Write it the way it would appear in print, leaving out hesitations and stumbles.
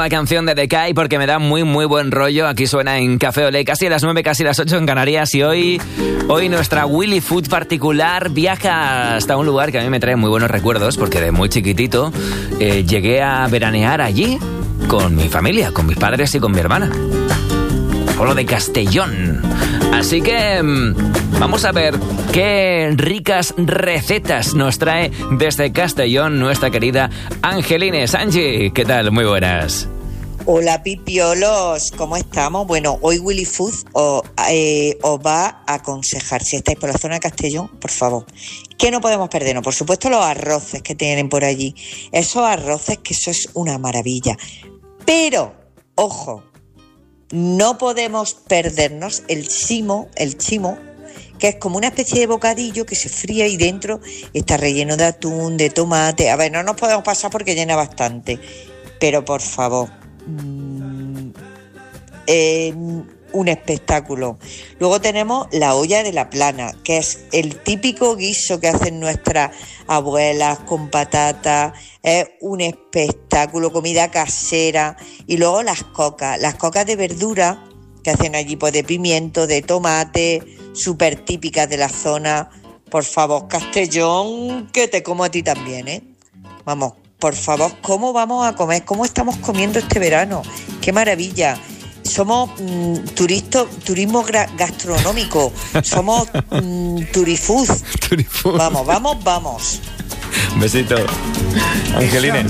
La canción de Decay porque me da muy muy buen rollo. Aquí suena en Café Olé, casi a las 9, casi a las 8 en Canarias. Y hoy nuestra Willy Food particular viaja hasta un lugar que a mí me trae muy buenos recuerdos, porque de muy chiquitito llegué a veranear allí con mi familia, con mis padres y con mi hermana. Pueblo de Castellón. Así que vamos a ver qué ricas recetas nos trae desde Castellón nuestra querida Angelines. Angie, ¿qué tal? Muy buenas. Hola pipiolos, ¿cómo estamos? Bueno, hoy Willy Food os va a aconsejar, si estáis por la zona de Castellón, por favor, que no podemos perdernos, por supuesto, los arroces que tienen por allí. Esos arroces, que eso es una maravilla. Pero, ojo, no podemos perdernos el chimo, que es como una especie de bocadillo que se fría y dentro está relleno de atún, de tomate. A ver, no nos podemos pasar porque llena bastante, pero por favor, un espectáculo. Luego tenemos la olla de la plana, que es el típico guiso que hacen nuestras abuelas con patatas. Es un espectáculo, comida casera. Y luego las cocas de verdura que hacen allí, pues de pimiento, de tomate, súper típicas de la zona. Por favor, Castellón, que te como a ti también, ¿eh? Vamos, por favor, ¿cómo vamos a comer? ¿Cómo estamos comiendo este verano? ¡Qué maravilla! Somos turismo gastronómico, somos turifood. Vamos. Besito, Angelines.